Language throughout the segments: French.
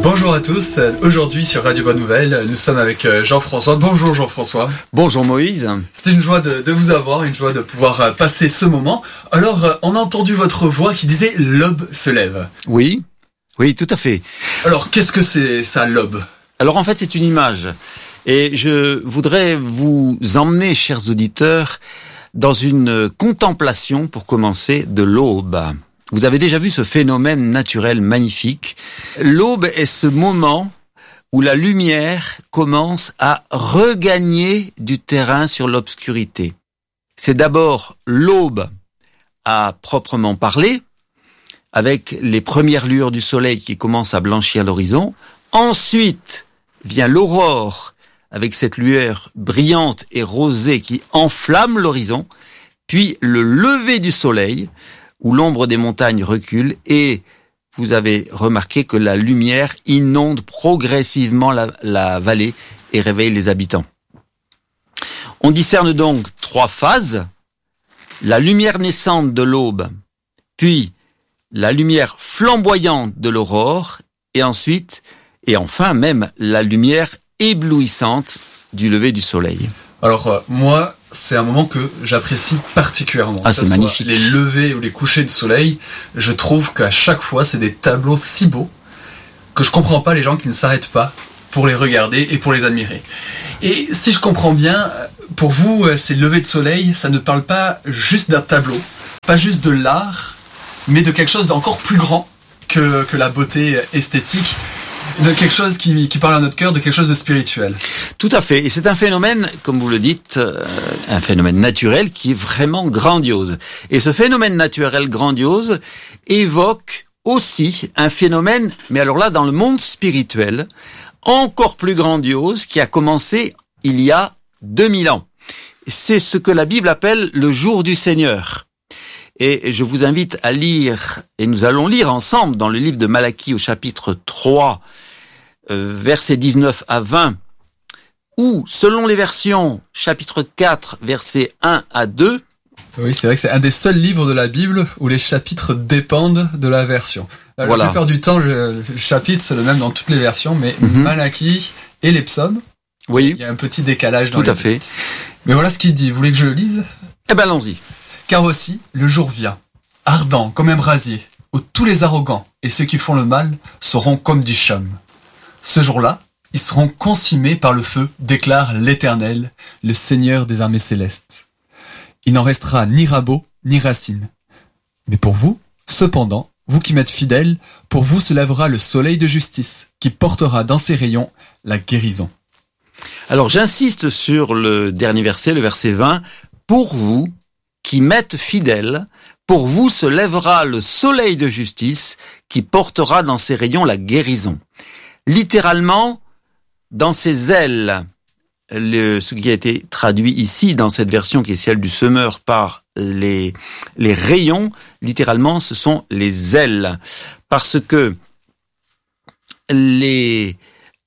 Bonjour à tous, aujourd'hui sur Radio Bonne Nouvelle, nous sommes avec Jean-François. Bonjour Jean-François. Bonjour Moïse. C'est une joie de vous avoir, une joie de pouvoir passer ce moment. Alors, on a entendu votre voix qui disait « l'aube se lève ». Oui, tout à fait. Alors, qu'est-ce que c'est ça, l'aube ? Alors en fait, c'est une image. Et je voudrais vous emmener, chers auditeurs, dans une contemplation, pour commencer, de l'aube. Vous avez déjà vu ce phénomène naturel magnifique. L'aube est ce moment où la lumière commence à regagner du terrain sur l'obscurité. C'est d'abord l'aube à proprement parler, avec les premières lueurs du soleil qui commencent à blanchir l'horizon. Ensuite vient l'aurore, avec cette lueur brillante et rosée qui enflamme l'horizon. Puis le lever du soleil, où l'ombre des montagnes recule, et vous avez remarqué que la lumière inonde progressivement la vallée et réveille les habitants. On discerne donc 3 phases: la lumière naissante de l'aube, puis la lumière flamboyante de l'aurore, et ensuite, et enfin même, la lumière éblouissante du lever du soleil. Alors moi, c'est un moment que j'apprécie particulièrement. Ah, c'est magnifique. Les levers ou les couchers du soleil, je trouve qu'à chaque fois, c'est des tableaux si beaux que je comprends pas les gens qui ne s'arrêtent pas pour les regarder et pour les admirer. Et si je comprends bien, pour vous, ces levers de soleil, ça ne parle pas juste d'un tableau, pas juste de l'art, mais de quelque chose d'encore plus grand que la beauté esthétique, de quelque chose qui parle à notre cœur, de quelque chose de spirituel. Tout à fait. Et c'est un phénomène, comme vous le dites, un phénomène naturel qui est vraiment grandiose. Et ce phénomène naturel grandiose évoque aussi un phénomène, mais alors là, dans le monde spirituel, encore plus grandiose, qui a commencé il y a 2000 ans. C'est ce que la Bible appelle le jour du Seigneur. Et je vous invite à lire, et nous allons lire ensemble dans le livre de Malachie au chapitre 3, versets 19 à 20, ou, selon les versions, chapitre 4, versets 1 à 2. Oui, c'est vrai que c'est un des seuls livres de la Bible où les chapitres dépendent de la version. Voilà. La plupart du temps, le chapitre, c'est le même dans toutes les versions, mais Malachie et les psaumes, oui, il y a un petit décalage dans les deux. Tout à fait. Mais voilà ce qu'il dit. Vous voulez que je le lise ? Eh ben, allons-y. Car aussi, le jour vient, ardent comme un brasier, où tous les arrogants et ceux qui font le mal seront comme du chaume. Ce jour-là, ils seront consumés par le feu, déclare l'Éternel, le Seigneur des armées célestes. Il n'en restera ni rabot, ni racine. Mais pour vous, cependant, vous qui m'êtes fidèles, pour vous se lèvera le soleil de justice, qui portera dans ses rayons la guérison. Alors j'insiste sur le dernier verset, le verset 20. Pour vous qui m'êtes fidèles, pour vous se lèvera le soleil de justice, qui portera dans ses rayons la guérison. Littéralement, dans ses ailes, ce qui a été traduit ici dans cette version qui est celle du semeur par les rayons, littéralement ce sont les ailes, parce que les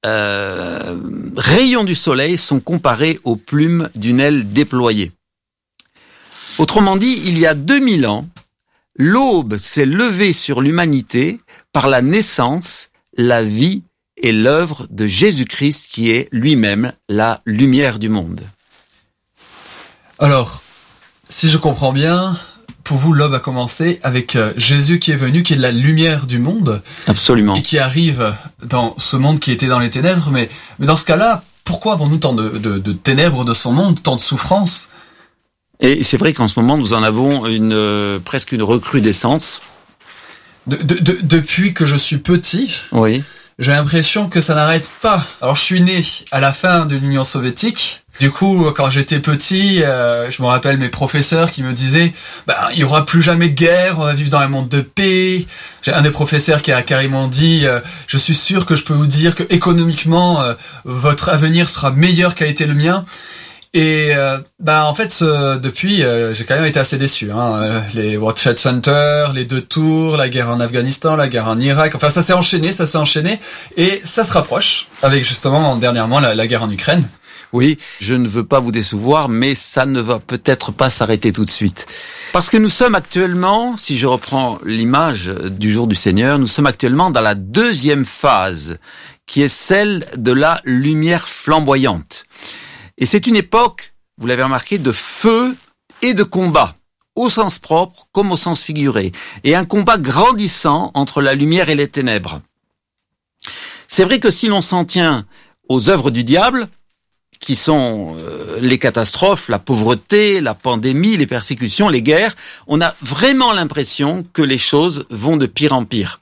rayons du soleil sont comparés aux plumes d'une aile déployée. Autrement dit, il y a 2000 ans, l'aube s'est levée sur l'humanité par la naissance, la vie et l'œuvre de Jésus-Christ qui est lui-même la lumière du monde. Alors, si je comprends bien, pour vous, l'aube a commencé avec Jésus qui est venu, qui est la lumière du monde. Absolument. Et qui arrive dans ce monde qui était dans les ténèbres. Mais dans ce cas-là, pourquoi avons-nous tant de ténèbres de son monde, tant de souffrances ? Et c'est vrai qu'en ce moment, nous en avons presque une recrudescence. Depuis que je suis petit, oui, j'ai l'impression que ça n'arrête pas. Alors, je suis né à la fin de l'Union soviétique. Du coup, quand j'étais petit, je me rappelle mes professeurs qui me disaient « il y aura plus jamais de guerre, on va vivre dans un monde de paix ». J'ai un des professeurs qui a carrément dit « Je suis sûr que je peux vous dire que économiquement, votre avenir sera meilleur qu'a été le mien ». Et en fait, depuis, j'ai quand même été assez déçu. Les World Trade Center, les 2 tours, la guerre en Afghanistan, la guerre en Irak. Enfin, ça s'est enchaîné, et ça se rapproche avec justement dernièrement la guerre en Ukraine. Oui, je ne veux pas vous décevoir, mais ça ne va peut-être pas s'arrêter tout de suite. Parce que nous sommes actuellement, si je reprends l'image du jour du Seigneur, nous sommes actuellement dans la deuxième phase, qui est celle de la lumière flamboyante. Et c'est une époque, vous l'avez remarqué, de feu et de combat, au sens propre comme au sens figuré, et un combat grandissant entre la lumière et les ténèbres. C'est vrai que si l'on s'en tient aux œuvres du diable, qui sont les catastrophes, la pauvreté, la pandémie, les persécutions, les guerres, on a vraiment l'impression que les choses vont de pire en pire.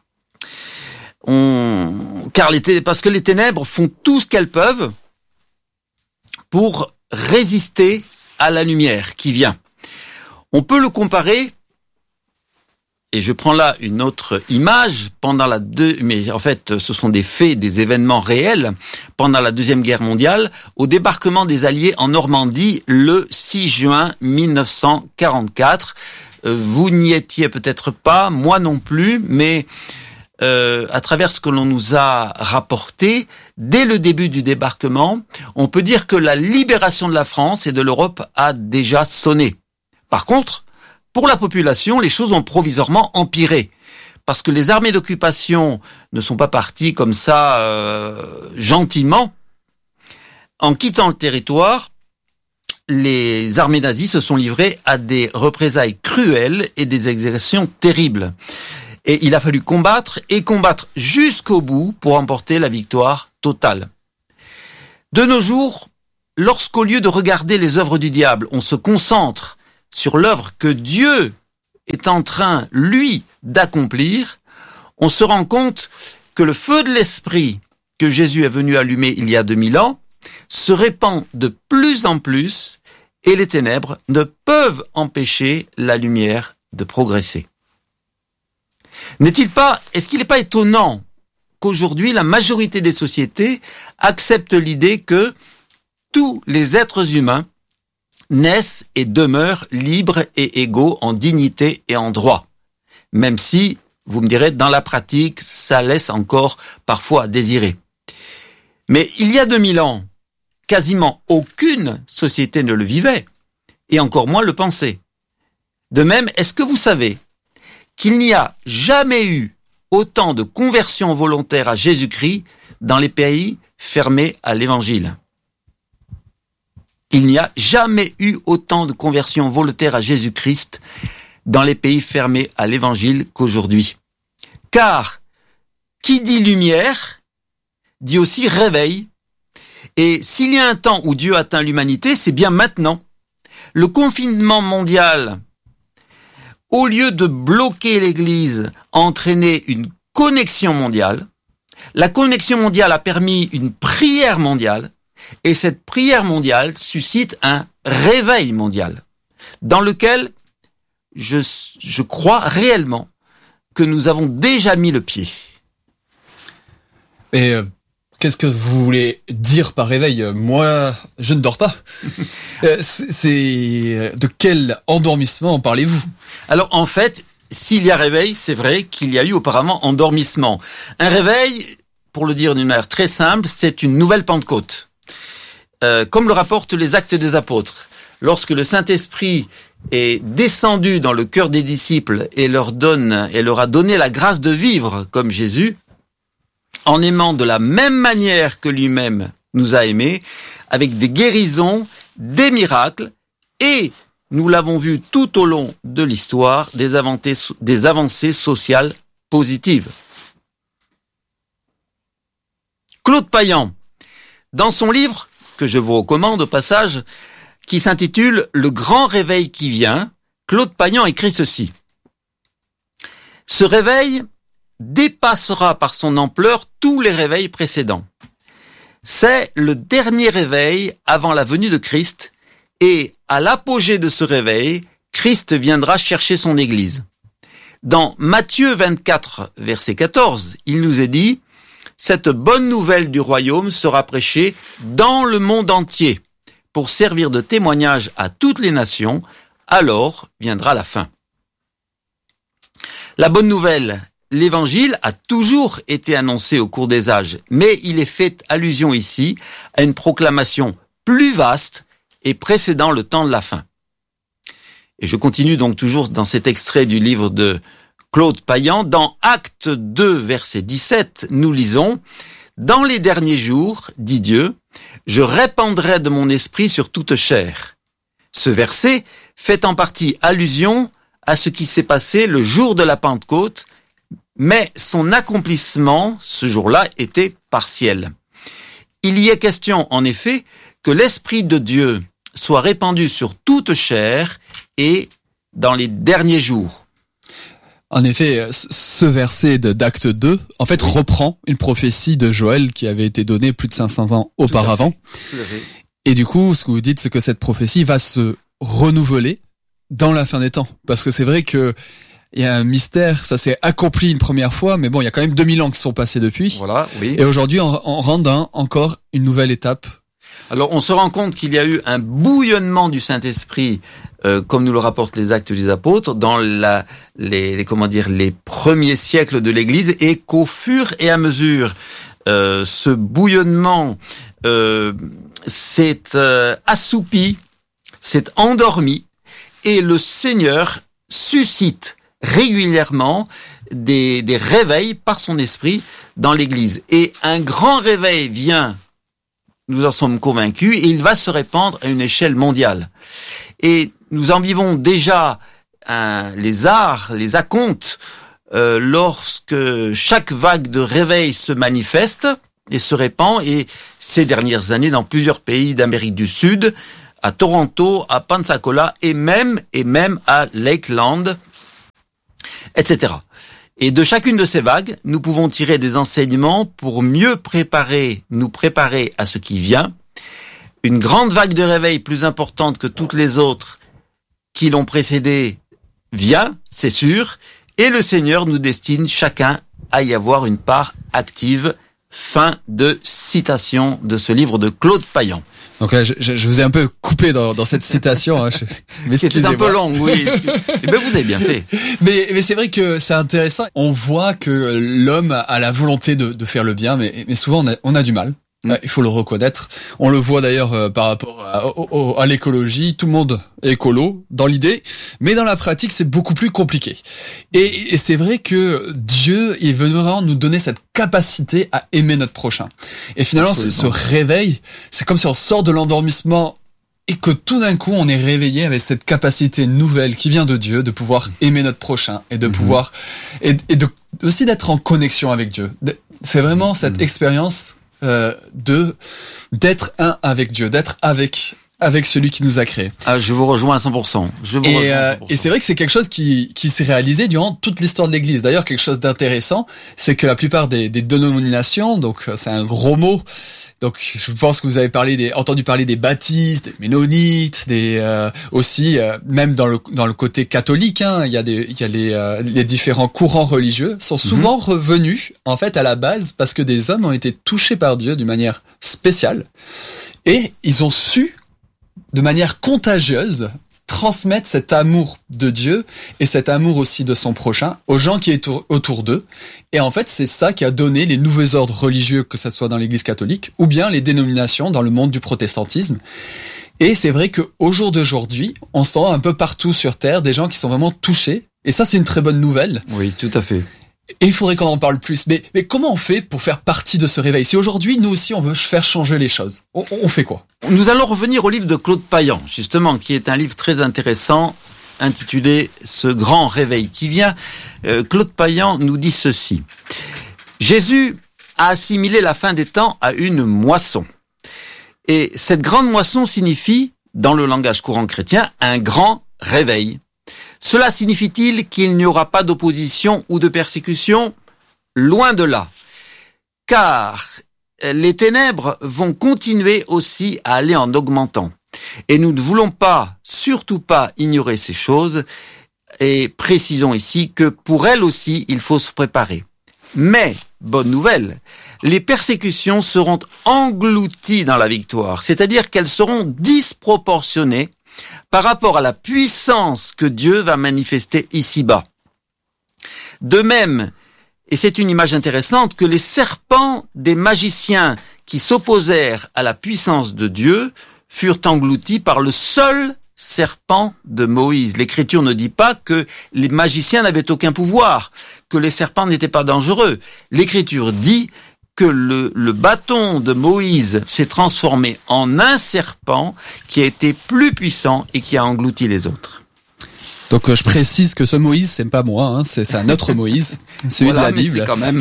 Parce que les ténèbres font tout ce qu'elles peuvent pour résister à la lumière qui vient. On peut le comparer, et je prends là une autre image, mais en fait ce sont des faits, des événements réels, pendant la Deuxième Guerre mondiale, au débarquement des Alliés en Normandie le 6 juin 1944. Vous n'y étiez peut-être pas, moi non plus, mais à travers ce que l'on nous a rapporté, dès le début du débarquement, on peut dire que la libération de la France et de l'Europe a déjà sonné. Par contre, pour la population, les choses ont provisoirement empiré. Parce que les armées d'occupation ne sont pas parties comme ça, gentiment. En quittant le territoire, les armées nazies se sont livrées à des représailles cruelles et des exactions terribles. Et il a fallu combattre jusqu'au bout pour emporter la victoire totale. De nos jours, lorsqu'au lieu de regarder les œuvres du diable, on se concentre sur l'œuvre que Dieu est en train, lui, d'accomplir, on se rend compte que le feu de l'esprit que Jésus est venu allumer il y a 2000 ans se répand de plus en plus et les ténèbres ne peuvent empêcher la lumière de progresser. Est-ce qu'il n'est pas étonnant qu'aujourd'hui la majorité des sociétés acceptent l'idée que tous les êtres humains naissent et demeurent libres et égaux en dignité et en droit. Même si, vous me direz, dans la pratique, ça laisse encore parfois à désirer. Mais il y a 2000 ans, quasiment aucune société ne le vivait, et encore moins le pensait. De même, est-ce que vous savez qu'il n'y a jamais eu autant de conversions volontaires à Jésus-Christ dans les pays fermés à l'Évangile? Il n'y a jamais eu autant de conversions volontaires à Jésus-Christ dans les pays fermés à l'Évangile qu'aujourd'hui. Car qui dit lumière dit aussi réveil. Et s'il y a un temps où Dieu atteint l'humanité, c'est bien maintenant. Le confinement mondial, au lieu de bloquer l'Église, a entraîné une connexion mondiale. La connexion mondiale a permis une prière mondiale. Et cette prière mondiale suscite un réveil mondial, dans lequel je crois réellement que nous avons déjà mis le pied. Et qu'est-ce que vous voulez dire par réveil? Moi, je ne dors pas. C'est de quel endormissement parlez-vous? Alors en fait, s'il y a réveil, c'est vrai qu'il y a eu auparavant endormissement. Un réveil, pour le dire d'une manière très simple, c'est une nouvelle Pentecôte. Comme le rapportent les Actes des Apôtres, lorsque le Saint-Esprit est descendu dans le cœur des disciples et leur a donné la grâce de vivre comme Jésus, en aimant de la même manière que lui-même nous a aimés, avec des guérisons, des miracles, et nous l'avons vu tout au long de l'histoire, des avancées sociales positives. Claude Payan, dans son livre, que je vous recommande au passage, qui s'intitule « Le grand réveil qui vient », Claude Payan écrit ceci. « Ce réveil dépassera par son ampleur tous les réveils précédents. C'est le dernier réveil avant la venue de Christ, et à l'apogée de ce réveil, Christ viendra chercher son Église. Dans Matthieu 24, verset 14, il nous est dit « Cette bonne nouvelle du royaume sera prêchée dans le monde entier pour servir de témoignage à toutes les nations, alors viendra la fin. » La bonne nouvelle, l'évangile a toujours été annoncé au cours des âges, mais il est fait allusion ici à une proclamation plus vaste et précédant le temps de la fin. Et je continue donc toujours dans cet extrait du livre de Claude Payan. Dans Acte 2, verset 17, nous lisons « Dans les derniers jours, dit Dieu, je répandrai de mon esprit sur toute chair. » Ce verset fait en partie allusion à ce qui s'est passé le jour de la Pentecôte, mais son accomplissement, ce jour-là, était partiel. Il y est question, en effet, que l'Esprit de Dieu soit répandu sur toute chair et dans les derniers jours. En effet, ce verset d'Acte 2, en fait, reprend une prophétie de Joël qui avait été donnée plus de 500 ans auparavant. Tout à fait. Et du coup, ce que vous dites, c'est que cette prophétie va se renouveler dans la fin des temps. Parce que c'est vrai que il y a un mystère, ça s'est accompli une première fois, mais bon, il y a quand même 2000 ans qui sont passés depuis. Voilà, oui. Et aujourd'hui, on rentre dans encore une nouvelle étape. Alors, on se rend compte qu'il y a eu un bouillonnement du Saint-Esprit, comme nous le rapportent les Actes des Apôtres, dans les premiers siècles de l'Église, et qu'au fur et à mesure, ce bouillonnement s'est assoupi, s'est endormi, et le Seigneur suscite régulièrement des réveils par son esprit dans l'Église. Et un grand réveil vient, nous en sommes convaincus, et il va se répandre à une échelle mondiale. Et nous en vivons déjà les acomptes lorsque chaque vague de réveil se manifeste et se répand, et ces dernières années dans plusieurs pays d'Amérique du Sud, à Toronto, à Pensacola et même à Lakeland, etc. Et de chacune de ces vagues, nous pouvons tirer des enseignements pour mieux nous préparer à ce qui vient. Une grande vague de réveil plus importante que toutes les autres qui l'ont précédée vient, c'est sûr, et le Seigneur nous destine chacun à y avoir une part active. Fin de citation de ce livre de Claude Payan. Donc là, je vous ai un peu coupé dans cette citation. Hein. C'était un peu long, oui. Mais vous avez bien fait. Mais c'est vrai que c'est intéressant. On voit que l'homme a la volonté de faire le bien, mais souvent on a du mal. Il faut le reconnaître. On le voit d'ailleurs par rapport à l'écologie. Tout le monde est écolo dans l'idée, mais dans la pratique, c'est beaucoup plus compliqué. Et c'est vrai que Dieu est venu vraiment nous donner cette capacité à aimer notre prochain. Et finalement, ce réveil, c'est comme si on sort de l'endormissement et que tout d'un coup, on est réveillé avec cette capacité nouvelle qui vient de Dieu, de pouvoir aimer notre prochain et de pouvoir aussi d'être en connexion avec Dieu. C'est vraiment cette expérience d'être un avec Dieu, d'être avec celui qui nous a créés. Ah, je vous rejoins à 100%. Et c'est vrai que c'est quelque chose qui s'est réalisé durant toute l'histoire de l'Église. D'ailleurs, quelque chose d'intéressant, c'est que la plupart des dénominations, donc c'est un gros mot, donc je pense que vous avez entendu parler des baptistes, des ménonites, aussi même dans le côté catholique, hein, il y a les différents courants religieux sont souvent revenus en fait à la base parce que des hommes ont été touchés par Dieu d'une manière spéciale et ils ont su de manière contagieuse transmettre cet amour de Dieu et cet amour aussi de son prochain aux gens qui sont autour d'eux. Et en fait, c'est ça qui a donné les nouveaux ordres religieux, que ça soit dans l'Église catholique ou bien les dénominations dans le monde du protestantisme. Et c'est vrai qu'au jour d'aujourd'hui, on sent un peu partout sur Terre des gens qui sont vraiment touchés. Et ça, c'est une très bonne nouvelle. Oui, tout à fait. Et il faudrait qu'on en parle plus. Mais comment on fait pour faire partie de ce réveil? Si aujourd'hui, nous aussi, on veut faire changer les choses, on fait quoi? Nous allons revenir au livre de Claude Payan, justement, qui est un livre très intéressant, intitulé « Ce grand réveil qui vient ». Claude Payan nous dit ceci. « Jésus a assimilé la fin des temps à une moisson. Et cette grande moisson signifie, dans le langage courant chrétien, un grand réveil. Cela signifie-t-il qu'il n'y aura pas d'opposition ou de persécution? Loin de là. Car les ténèbres vont continuer aussi à aller en augmentant. Et nous ne voulons pas, surtout pas, ignorer ces choses. Et précisons ici que pour elles aussi, il faut se préparer. Mais, bonne nouvelle, les persécutions seront englouties dans la victoire. C'est-à-dire qu'elles seront disproportionnées par rapport à la puissance que Dieu va manifester ici-bas. De même, et c'est une image intéressante, que les serpents des magiciens qui s'opposèrent à la puissance de Dieu furent engloutis par le seul serpent de Moïse. L'Écriture ne dit pas que les magiciens n'avaient aucun pouvoir, que les serpents n'étaient pas dangereux. L'Écriture dit que le bâton de Moïse s'est transformé en un serpent qui a été plus puissant et qui a englouti les autres. Donc je précise que ce Moïse, c'est pas moi, hein, c'est un autre Moïse, celui voilà, de la Bible. C'est quand même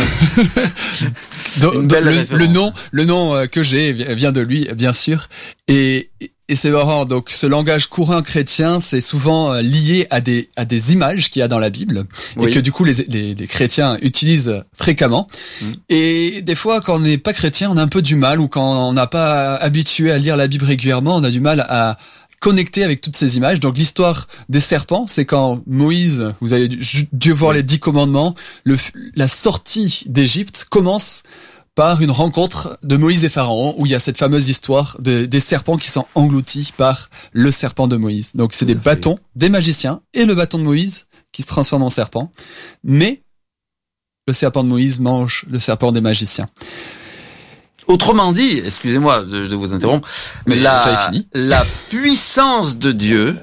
le nom que j'ai vient de lui, bien sûr. Et c'est marrant. Donc ce langage courant chrétien, c'est souvent lié à des images qu'il y a dans la Bible et que du coup les chrétiens utilisent fréquemment. Et des fois, quand on n'est pas chrétien, on a un peu du mal, ou quand on n'a pas habitué à lire la Bible régulièrement, on a du mal à connecté avec toutes ces images. Donc l'histoire des serpents, c'est quand Moïse, vous avez dû voir les 10 commandements, la sortie d'Égypte commence par une rencontre de Moïse et Pharaon, où il y a cette fameuse histoire des serpents qui sont engloutis par le serpent de Moïse. Donc c'est des bâtons des magiciens et le bâton de Moïse qui se transforme en serpent, mais le serpent de Moïse mange le serpent des magiciens. Autrement dit, excusez-moi de vous interrompre, mais la puissance de Dieu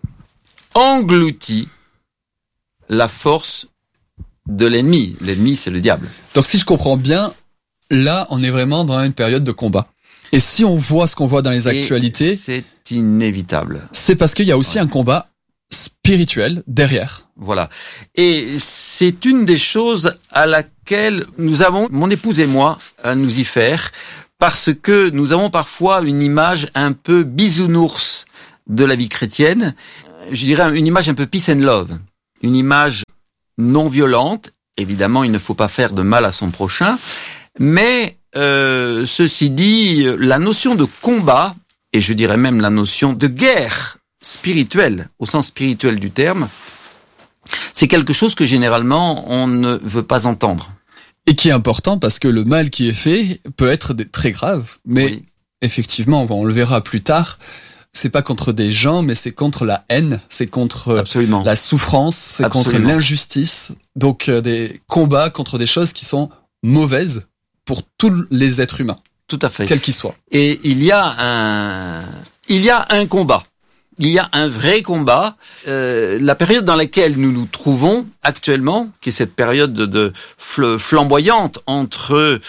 engloutit la force de l'ennemi. L'ennemi, c'est le diable. Donc si je comprends bien, là, on est vraiment dans une période de combat. Et si on voit ce qu'on voit dans les actualités, c'est inévitable. C'est parce qu'il y a aussi un combat spirituel derrière. Voilà. Et c'est une des choses à laquelle nous avons, mon épouse et moi, à nous y faire, parce que nous avons parfois une image un peu bisounours de la vie chrétienne. Je dirais une image un peu peace and love. Une image non violente. Évidemment, il ne faut pas faire de mal à son prochain. Mais, ceci dit, la notion de combat, et je dirais même la notion de guerre spirituelle, au sens spirituel du terme, c'est quelque chose que généralement on ne veut pas entendre. Et qui est important parce que le mal qui est fait peut être très grave. Mais effectivement, on le verra plus tard, c'est pas contre des gens, mais c'est contre la haine, c'est contre la souffrance, c'est contre l'injustice. Donc des combats contre des choses qui sont mauvaises pour tous les êtres humains. Tout à fait. Quels qu'ils soient. Et il y a un combat. Il y a un vrai combat. La période dans laquelle nous nous trouvons actuellement, qui est cette période de flamboyante entre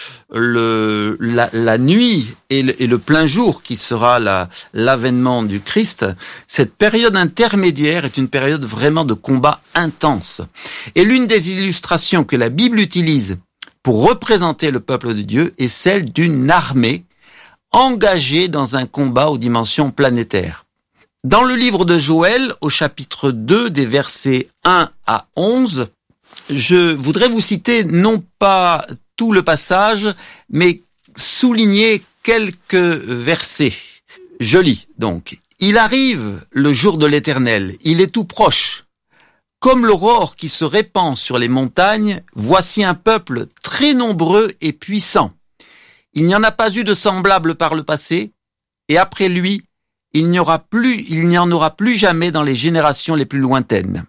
la nuit et le plein jour, qui sera l'avènement du Christ, cette période intermédiaire est une période vraiment de combat intense. Et l'une des illustrations que la Bible utilise pour représenter le peuple de Dieu est celle d'une armée engagée dans un combat aux dimensions planétaires. Dans le livre de Joël, au chapitre 2, des versets 1 à 11, je voudrais vous citer non pas tout le passage, mais souligner quelques versets. Je lis donc. « Il arrive le jour de l'Éternel, il est tout proche. Comme l'aurore qui se répand sur les montagnes, voici un peuple très nombreux et puissant. Il n'y en a pas eu de semblable par le passé, et après lui, il n'y en aura plus jamais dans les générations les plus lointaines.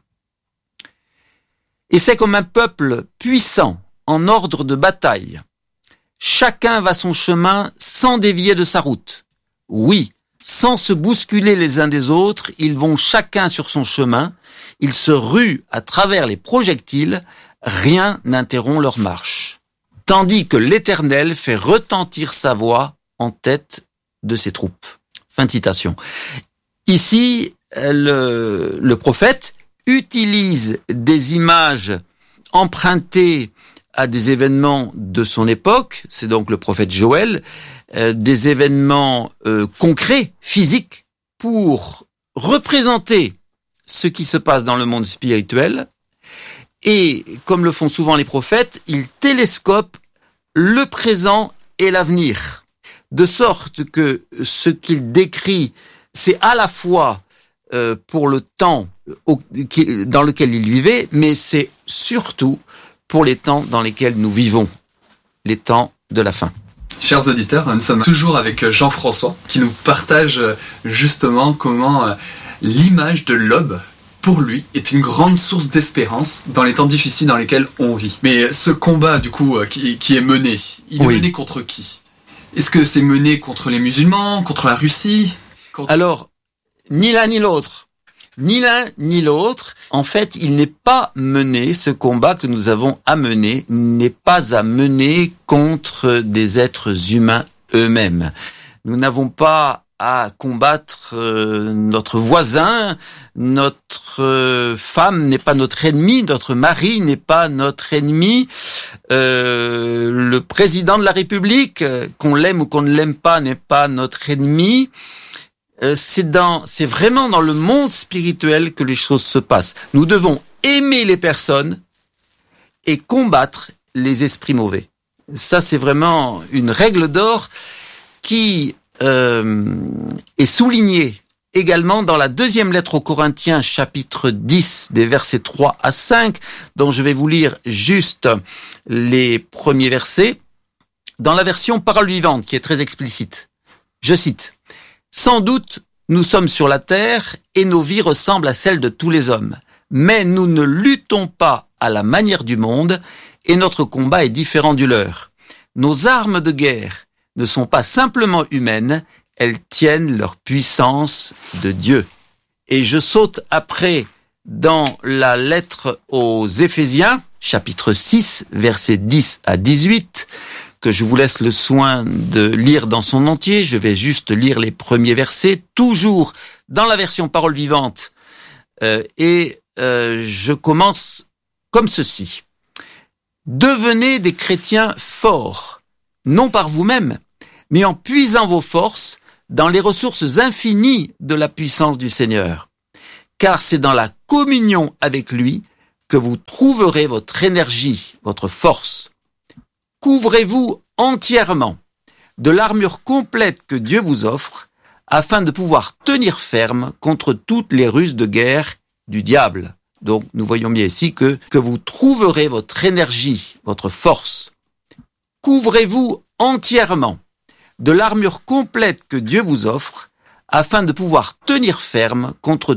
Et c'est comme un peuple puissant, en ordre de bataille. Chacun va son chemin sans dévier de sa route. Oui, sans se bousculer les uns des autres, ils vont chacun sur son chemin, ils se ruent à travers les projectiles, rien n'interrompt leur marche. Tandis que l'Éternel fait retentir sa voix en tête de ses troupes. » Fin de citation. Ici, le prophète utilise des images empruntées à des événements de son époque, c'est donc le prophète Joël, des événements concrets, physiques, pour représenter ce qui se passe dans le monde spirituel. Et comme le font souvent les prophètes, ils télescopent le présent et l'avenir. De sorte que ce qu'il décrit, c'est à la fois pour le temps dans lequel il vivait, mais c'est surtout pour les temps dans lesquels nous vivons, les temps de la fin. Chers auditeurs, nous sommes toujours avec Jean-François qui nous partage justement comment l'image de l'aube, pour lui, est une grande source d'espérance dans les temps difficiles dans lesquels on vit. Mais ce combat, du coup, qui est mené, il est mené contre qui ? Est-ce que c'est mené contre les musulmans, contre la Russie ? Alors, ni l'un ni l'autre. Ni l'un ni l'autre. En fait, il n'est pas mené, ce combat que nous avons à mener, n'est pas à mener contre des êtres humains eux-mêmes. Nous n'avons pas à combattre notre voisin, notre femme n'est pas notre ennemi, notre mari n'est pas notre ennemi, le président de la République, qu'on l'aime ou qu'on ne l'aime pas, n'est pas notre ennemi. C'est vraiment dans le monde spirituel que les choses se passent. Nous devons aimer les personnes et combattre les esprits mauvais. Ça, c'est vraiment une règle d'or qui est soulignée également dans la deuxième lettre aux Corinthiens, chapitre 10, des versets 3 à 5, dont je vais vous lire juste les premiers versets, dans la version Parole vivante, qui est très explicite. Je cite. Sans doute, nous sommes sur la terre et nos vies ressemblent à celles de tous les hommes. Mais nous ne luttons pas à la manière du monde et notre combat est différent du leur. Nos armes de guerre ne sont pas simplement humaines, elles tiennent leur puissance de Dieu. Et je saute après dans la lettre aux Éphésiens, chapitre 6, versets 10 à 18, que je vous laisse le soin de lire dans son entier. Je vais juste lire les premiers versets, toujours dans la version Parole vivante. Je commence comme ceci. Devenez des chrétiens forts, non par vous-même, mais en puisant vos forces dans les ressources infinies de la puissance du Seigneur. Car c'est dans la communion avec lui que vous trouverez votre énergie, votre force. Couvrez-vous entièrement de l'armure complète que Dieu vous offre afin de pouvoir tenir ferme contre toutes les ruses de guerre du diable. Donc, nous voyons bien ici que vous trouverez votre énergie, votre force. Couvrez-vous entièrement de l'armure complète que Dieu vous offre afin de pouvoir tenir ferme contre